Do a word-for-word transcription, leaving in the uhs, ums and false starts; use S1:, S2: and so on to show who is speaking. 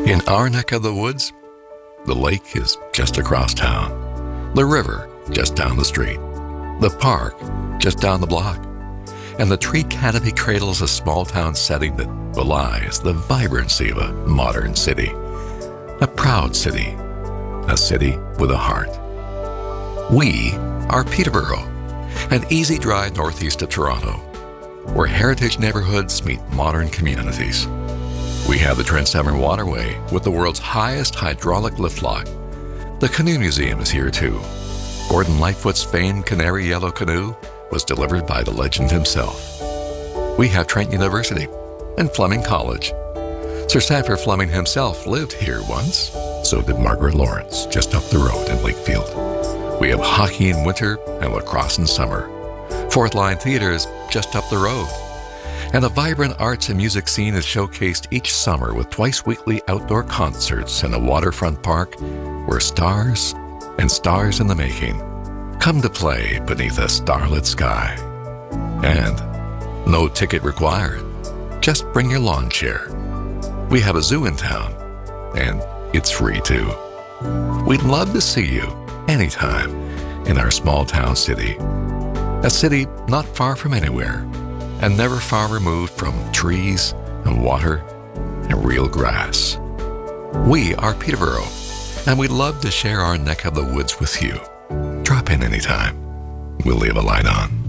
S1: In our neck of the woods, the lake is just across town, the river just down the street, the park just down the block, and the tree canopy cradles a small-town setting that belies the vibrancy of a modern city. A proud city, a city with a heart. We are Peterborough, an easy drive northeast of Toronto, where heritage neighborhoods meet modern communities. We have the Trent Severn Waterway with the world's highest hydraulic lift lock. The Canoe Museum is here too. Gordon Lightfoot's famed canary yellow canoe was delivered by the legend himself. We have Trent University and Fleming College. Sir Sandford Fleming himself lived here once. So did Margaret Lawrence, just up the road in Lakefield. We have hockey in winter and lacrosse in summer. Fourth Line Theatre is just up the road. And the vibrant arts and music scene is showcased each summer with twice-weekly outdoor concerts in a waterfront park where stars and stars in the making come to play beneath a starlit sky. And no ticket required. Just bring your lawn chair. We have a zoo in town, and it's free too. We'd love to see you anytime in our small town city. A city not far from anywhere, and never far removed from trees and water and real grass. We are Peterborough, and we'd love to share our neck of the woods with you. Drop in anytime. We'll leave a light on.